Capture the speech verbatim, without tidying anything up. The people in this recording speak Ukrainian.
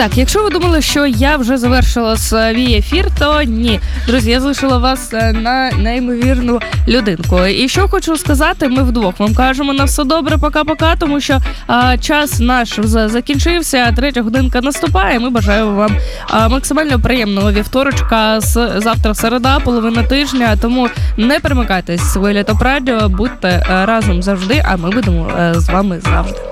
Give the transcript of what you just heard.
Так, якщо ви думали, що я вже завершила свій ефір, то ні. Друзі, я залишила вас на неймовірну людинку. І що хочу сказати, ми вдвох вам кажемо на все добре, пока-пока, тому що а, час наш вже закінчився, третя годинка наступає. Ми бажаємо вам а, максимально приємного вівторочка, з завтра середа, половина тижня, тому не перемикайтесь, ви Літоп Радіо, будьте а, разом завжди, а ми будемо а, з вами завжди.